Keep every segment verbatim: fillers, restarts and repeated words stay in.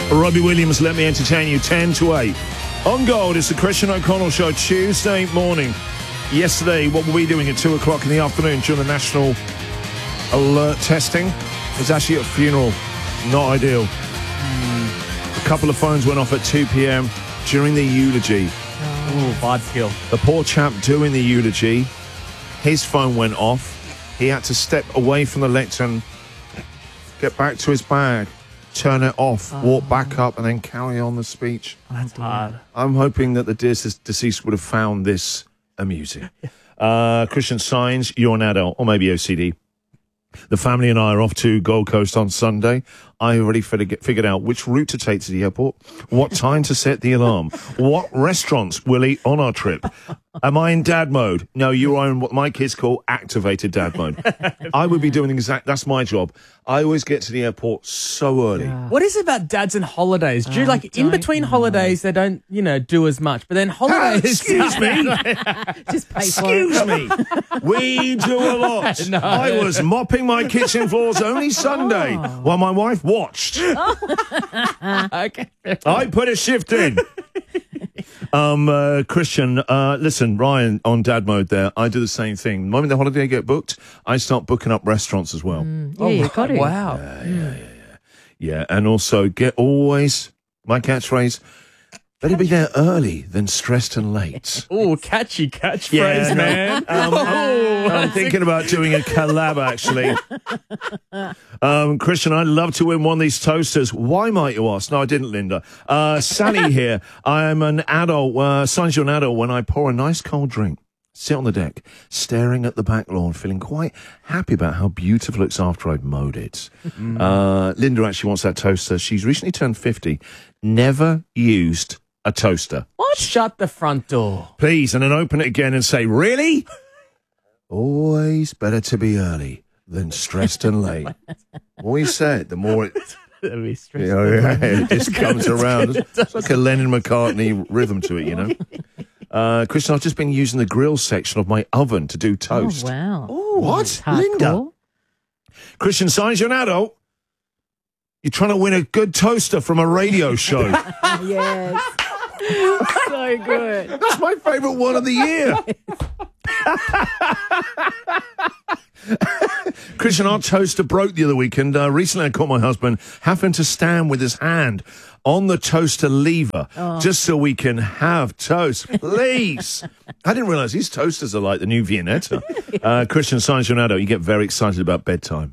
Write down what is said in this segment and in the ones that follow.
Robbie Williams, Let Me Entertain You, ten to eight. On Gold, it's the Christian O'Connell Show, Tuesday morning. Yesterday, what were we doing at two o'clock in the afternoon during the national alert testing? It was actually at a funeral. Not ideal. Mm. A couple of phones went off at two p.m. during the eulogy. Oh, vibe kill. The poor chap doing the eulogy, his phone went off. He had to step away from the lectern, get back to his bag, turn it off, oh. walk back up, and then carry on the speech. That's hard. I'm hoping that the deceased would have found this amusing. uh, Christian Signs, you're an adult, or maybe O C D. The family and I are off to Gold Coast on Sunday. I already figured out which route to take to the airport, what time to set the alarm, what restaurants we'll eat on our trip. Am I in dad mode? No, you are in what my kids call activated dad mode. I would be doing exact. That's my job. I always get to the airport so early. Yeah. What is it about dads and holidays? Do you, like in between know. holidays they don't, you know, do as much, but then holidays. Excuse me. Just pay for Excuse it. me. We do a lot. No. I was mopping my kitchen floors only Sunday oh. while my wife watched. Okay. I put a shift in. Um, uh, Christian, uh, listen, Ryan on dad mode there. I do the same thing. The moment the holiday get booked, I start booking up restaurants as well. Mm, yeah, oh, you got it. Wow. Yeah, yeah, yeah, yeah. Yeah, and also get always, my catchphrase, better be there early than stressed and late. Oh, catchy catchphrase, yeah, man. Um, oh, I'm thinking about doing a collab, actually. Um, Christian, I'd love to win one of these toasters. Why, might you ask? No, I didn't, Linda. Uh, Sally here. I'm an adult, uh, signs you're an adult when I pour a nice cold drink, sit on the deck, staring at the back lawn, feeling quite happy about how beautiful it's after I've mowed it. Mm. Uh, Linda actually wants that toaster. She's recently turned fifty, never used a toaster. What? Shut the front door. Please, and then open it again and say, really? Always better to be early than stressed and late. Always said, the more it, That'd be you know, yeah, it just comes around. It's like a Lennon McCartney rhythm to it, you know. Uh, Christian, I've just been using the grill section of my oven to do toast. Oh, wow. Oh, what? Hardcore. Linda? Christian, signs you're an adult. You're trying to win a good toaster from a radio show. Yes. So good. That's my favourite one of the year. Christian, our toaster broke the other weekend. Uh, recently, I caught my husband having to stand with his hand on the toaster lever oh. just so we can have toast. Please. I didn't realise these toasters are like the new Viennetta. Uh, Christian, Science Leonardo, you get very excited about bedtime.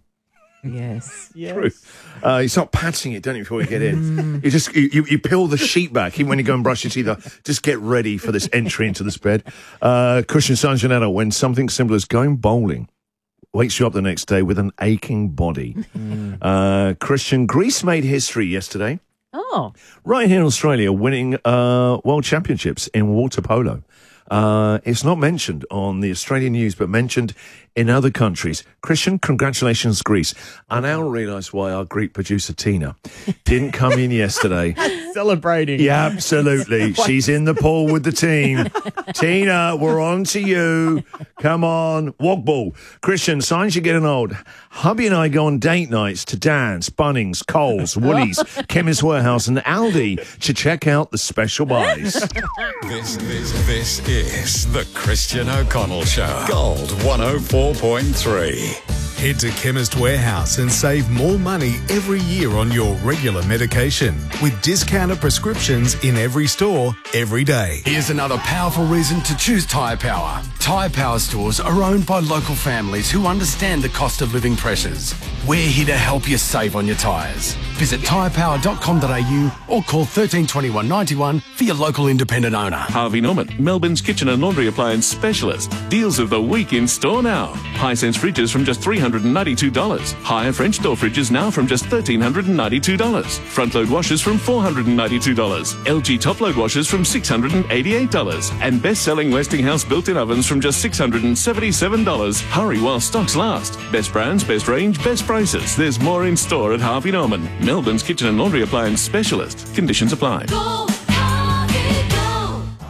Yes. Yes. True. Uh, you start patting it, don't you, before you get in? You just you, you, you peel the sheet back, even when you go and brush your teeth. Just get ready for this entry into this bed. Uh, Christian Sanjanello, when something simple as going bowling wakes you up the next day with an aching body. Mm. Uh, Christian, Greece made history yesterday. Oh. Right here in Australia, winning uh, world championships in water polo. Uh, it's not mentioned on the Australian news, but mentioned in other countries. Christian, congratulations, Greece. I now realise why our Greek producer, Tina, didn't come in yesterday. Celebrating. Yeah, absolutely. She's in the pool with the team. Tina, we're on to you. Come on. Walk ball. Christian, signs you're getting old. Hubby and I go on date nights to Dan's, Bunnings, Coles, Woolies, Chemist Warehouse and Aldi to check out the special buys. This, this, this is the Christian O'Connell Show. Gold one oh four point three. Head to Chemist Warehouse and save more money every year on your regular medication with discounted prescriptions in every store, every day. Here's another powerful reason to choose Tyre Power. Tyre Power stores are owned by local families who understand the cost of living pressures. We're here to help you save on your tyres. Visit tyre power dot com dot a u or call thirteen twenty-one ninety-one for your local independent owner. Harvey Norman, Melbourne's kitchen and laundry appliance specialist. Deals of the week in store now. Hisense fridges from just three hundred ninety-two dollars. Higher French door fridges now from just one thousand three hundred ninety-two dollars. Front load washers from four hundred ninety-two dollars. L G top load washers from six hundred eighty-eight dollars. And best-selling Westinghouse built-in ovens from just six hundred seventy-seven dollars. Hurry while stocks last. Best brands, best range, best prices. There's more in store at Harvey Norman, Melbourne's kitchen and laundry appliance specialist. Conditions apply. Go, Harvey, go.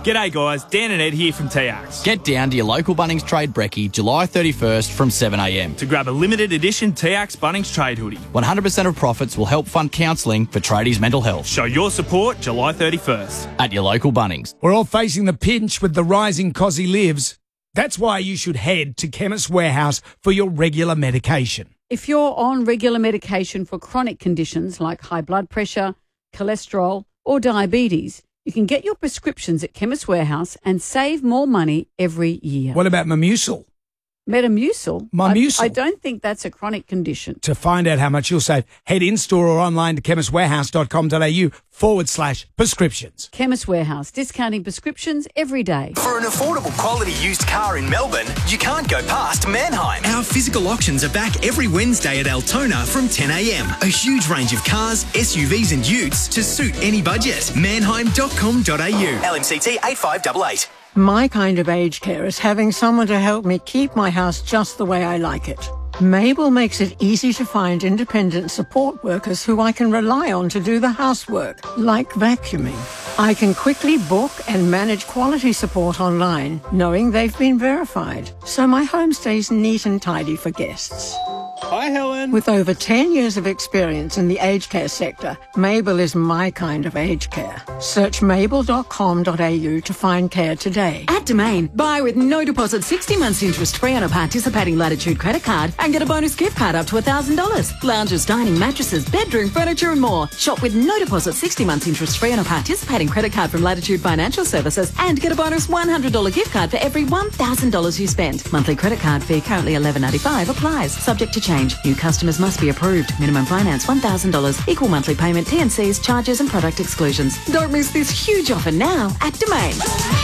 G'day guys, Dan and Ed here from T X. Get down to your local Bunnings Trade Brekkie July thirty-first from seven a m to grab a limited edition T X Bunnings Trade hoodie. one hundred percent of profits will help fund counselling for tradies' mental health. Show your support July thirty-first. At your local Bunnings. We're all facing the pinch with the rising cost of lives. That's why you should head to Chemist Warehouse for your regular medication. If you're on regular medication for chronic conditions like high blood pressure, cholesterol or diabetes, you can get your prescriptions at Chemist Warehouse and save more money every year. What about Metamucil? Metamucil? Metamucil. I, I don't think that's a chronic condition. To find out how much you'll save, head in-store or online to chemistwarehouse.com.au forward slash prescriptions. Chemist Warehouse, discounting prescriptions every day. For an affordable quality used car in Melbourne, you can't go past Manheim. Our physical auctions are back every Wednesday at Altona from ten a m. A huge range of cars, S U Vs and utes to suit any budget. manheim dot com dot a u. L M C T eight five eight eight. My kind of aged care is having someone to help me keep my house just the way I like it. Mabel makes it easy to find independent support workers who I can rely on to do the housework, like vacuuming. I can quickly book and manage quality support online, knowing they've been verified, so my home stays neat and tidy for guests. Hi, Helen. With over ten years of experience in the aged care sector, Mabel is my kind of aged care. Search mabel dot com dot a u to find care today. At Domain, buy with no deposit, sixty months interest free on a participating Latitude credit card and get a bonus gift card up to one thousand dollars. Lounges, dining, mattresses, bedroom, furniture and more. Shop with no deposit, sixty months interest free on a participating credit card from Latitude Financial Services and get a bonus one hundred dollars gift card for every one thousand dollars you spend. Monthly credit card fee currently eleven ninety-five applies. Subject to change. New customers must be approved. Minimum finance one thousand dollars. Equal monthly payment, T and Cs, charges and product exclusions. Don't miss this huge offer now at Domain.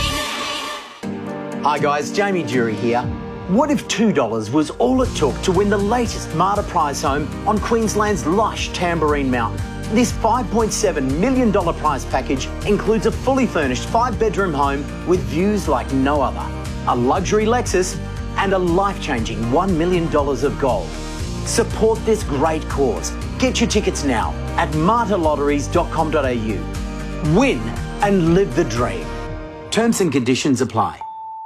Hi guys, Jamie Jury here. What if two dollars was all it took to win the latest Marta prize home on Queensland's lush Tamborine Mountain? This five point seven million dollars prize package includes a fully furnished five-bedroom home with views like no other, a luxury Lexus and a life-changing one million dollars of gold. Support this great cause. Get your tickets now at marta lotteries dot com dot a u. Win and live the dream. Terms and conditions apply.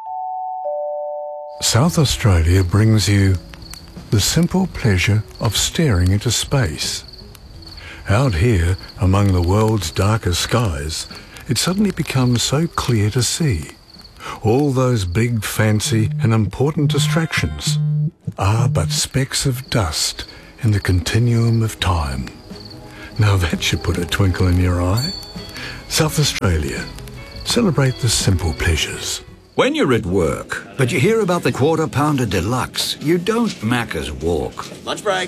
South Australia brings you the simple pleasure of staring into space. Out here, among the world's darkest skies, it suddenly becomes so clear to see. All those big, fancy and important distractions are but specks of dust in the continuum of time. Now that should put a twinkle in your eye. South Australia. Celebrate the simple pleasures. When you're at work, but you hear about the Quarter Pounder Deluxe, you don't Macca's walk. Lunch break.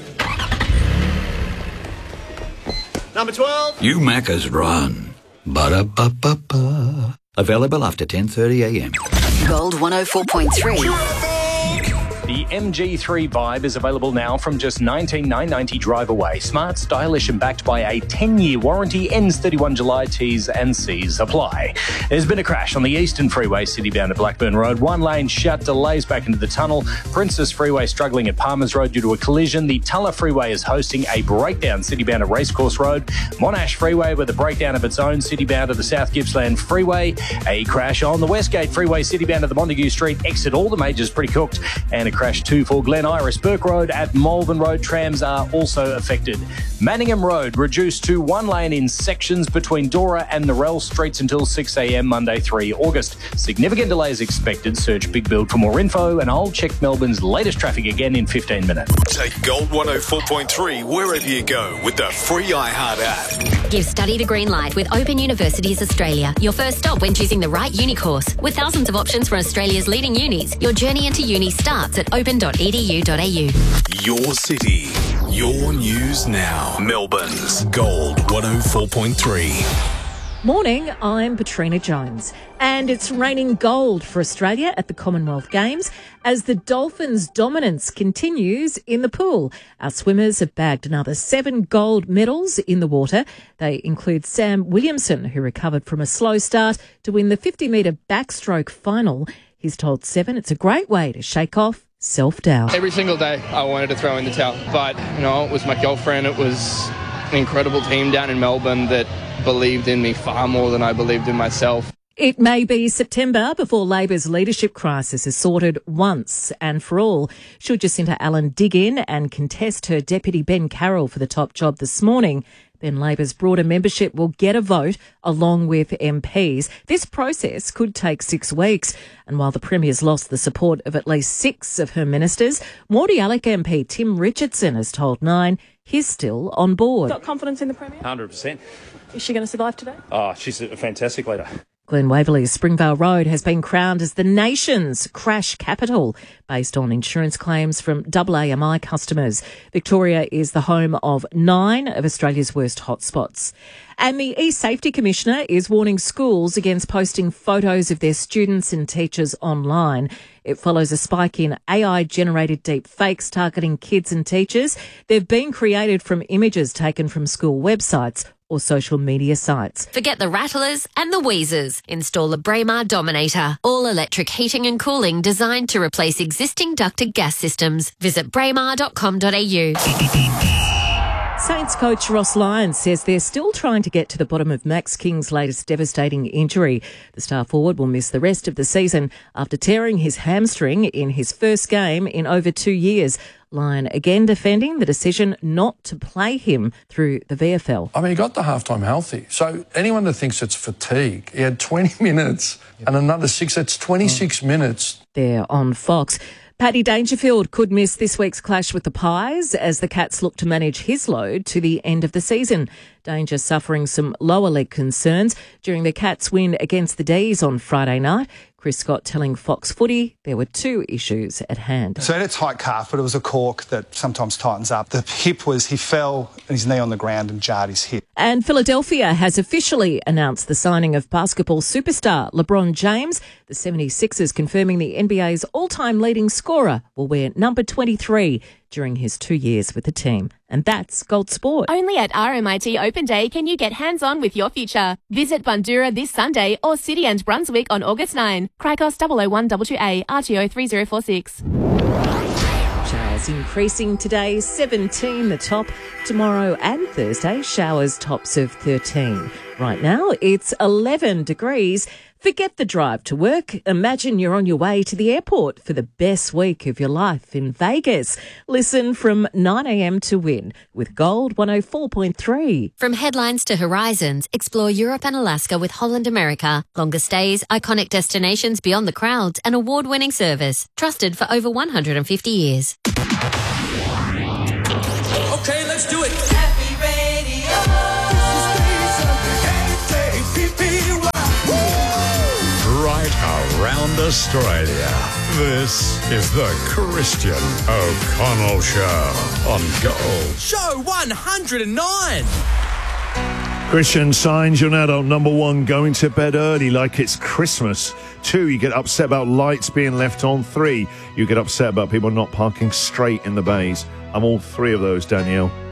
Number twelve. You Macca's run. Ba-da-ba-ba-ba. Available after ten thirty a m. Gold one oh four point three. The M G three Vibe is available now from just nineteen thousand nine hundred ninety drive away. Smart, stylish and backed by a ten-year warranty. Ends thirty-first July. T's and C's apply. There's been a crash on the Eastern Freeway, city-bound to Blackburn Road. One lane shut, delays back into the tunnel. Princess Freeway struggling at Palmers Road due to a collision. The Tulla Freeway is hosting a breakdown, city-bound to Racecourse Road. Monash Freeway with a breakdown of its own, city-bound to the South Gippsland Freeway. A crash on the Westgate Freeway, city-bound to the Montague Street exit. All the majors pretty cooked. And a crash two for Glen Iris. Burke Road at Malvern Road. Trams are also affected. Manningham Road reduced to one lane in sections between Dora and Narelle Streets until six a m Monday, the third of August. Significant delays expected. Search Big Build for more info, and I'll check Melbourne's latest traffic again in fifteen minutes. Take Gold one oh four point three wherever you go with the free iHeart app. Give study the green light with Open Universities Australia. Your first stop when choosing the right uni course. With thousands of options from Australia's leading unis, your journey into uni starts at open dot e d u dot a u. Your city, your news now. Melbourne's Gold one oh four point three. Morning, I'm Patrina Jones, and it's raining gold for Australia at the Commonwealth Games as the Dolphins' dominance continues in the pool. Our swimmers have bagged another seven gold medals in the water. They include Sam Williamson, who recovered from a slow start to win the fifty metre backstroke final. He's told Seven it's a great way to shake off self-doubt. Every single day I wanted to throw in the towel, but, you know, it was my girlfriend, it was an incredible team down in Melbourne that believed in me far more than I believed in myself. It may be September before Labor's leadership crisis is sorted once and for all. Should Jacinta Allen dig in and contest her deputy Ben Carroll for the top job this morning, then Labor's broader membership will get a vote along with M Ps. This process could take six weeks. And while the Premier's lost the support of at least six of her ministers, Mordialloc M P Tim Richardson has told Nine he's still on board. Got confidence in the Premier? one hundred percent. Is she going to survive today? Oh, she's a fantastic leader. Glen Waverley's Springvale Road has been crowned as the nation's crash capital based on insurance claims from A A M I customers. Victoria is the home of nine of Australia's worst hotspots. And the eSafety Commissioner is warning schools against posting photos of their students and teachers online. It follows a spike in A I-generated deep fakes targeting kids and teachers. They've been created from images taken from school websites or social media sites. Forget the rattlers and the wheezers. Install the Braemar Dominator. All electric heating and cooling designed to replace existing ducted gas systems. Visit braemar dot com dot a u. Saints coach Ross Lyons says they're still trying to get to the bottom of Max King's latest devastating injury. The star forward will miss the rest of the season after tearing his hamstring in his first game in over two years. Lyon again defending the decision not to play him through the V F L. I mean, he got the halftime healthy. So anyone that thinks it's fatigue, he had twenty minutes and another six, that's twenty-six mm. minutes. There on Fox. Paddy Dangerfield could miss this week's clash with the Pies as the Cats look to manage his load to the end of the season. Danger suffering some lower leg concerns during the Cats' win against the D's on Friday night. Chris Scott telling Fox Footy there were two issues at hand. So he had a tight calf, but it was a cork that sometimes tightens up. The hip was, he fell and his knee on the ground and jarred his hip. And Philadelphia has officially announced the signing of basketball superstar LeBron James. The seventy-sixers confirming the N B A's all-time leading scorer will wear number twenty-three during his two years with the team. And that's Gold Sport. Only at R M I T Open Day can you get hands-on with your future. Visit Bundoora this Sunday or City and Brunswick on August ninth. Cricos double oh one two two A, R T O three oh four six. Showers increasing today, seventeen the top. Tomorrow and Thursday, showers tops of thirteen. Right now, it's eleven degrees. Forget the drive to work. Imagine you're on your way to the airport for the best week of your life in Vegas. Listen from nine a m to Win with Gold one oh four point three. From headlines to horizons, explore Europe and Alaska with Holland America. Longer stays, iconic destinations beyond the crowds, and award-winning service. Trusted for over one hundred fifty years. Okay, let's do it. Happy Radio. Right around Australia. This is the Christian O'Connell Show on Gold. Show one hundred nine. Christian, signs you're an adult. Number one, going to bed early like it's Christmas. Two, you get upset about lights being left on. Three, you get upset about people not parking straight in the bays. I'm all three of those, Danielle.